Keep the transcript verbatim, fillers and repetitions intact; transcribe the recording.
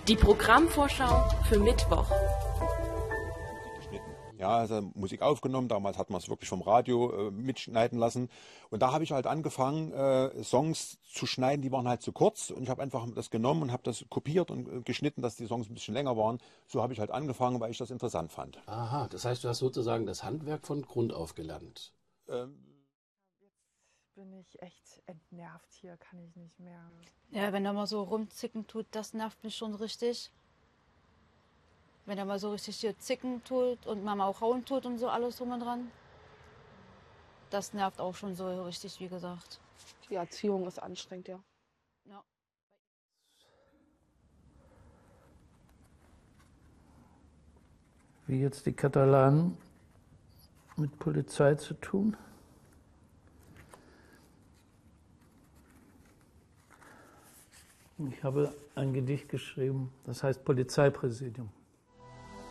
Die Programmvorschau für Mittwoch. Ja, also Musik aufgenommen, damals hat man es wirklich vom Radio äh, mitschneiden lassen. Und da habe ich halt angefangen, äh, Songs zu schneiden, die waren halt zu kurz. Und ich habe einfach das genommen und habe das kopiert und äh, geschnitten, dass die Songs ein bisschen länger waren. So habe ich halt angefangen, weil ich das interessant fand. Aha, das heißt, du hast sozusagen das Handwerk von Grund auf gelernt. Ähm, Jetzt bin ich echt entnervt hier, kann ich nicht mehr. Ja, wenn er mal so rumzicken tut, das nervt mich schon richtig. Wenn er mal so richtig hier zicken tut und Mama auch hauen tut und so alles drum und dran. Das nervt auch schon so richtig, wie gesagt. Die Erziehung ist anstrengend, ja. Ja. Wie jetzt die Katalanen mit Polizei zu tun? Ich habe ein Gedicht geschrieben, das heißt Polizeipräsidium.